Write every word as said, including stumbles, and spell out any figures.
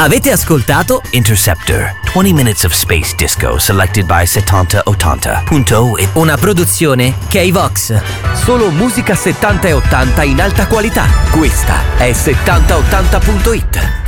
Avete ascoltato Interceptor, twenty minutes of space disco selected by settanta ottanta punto it. Una produzione K-Vox. Solo musica settanta e ottanta in alta qualità. Questa è settanta ottanta punto it.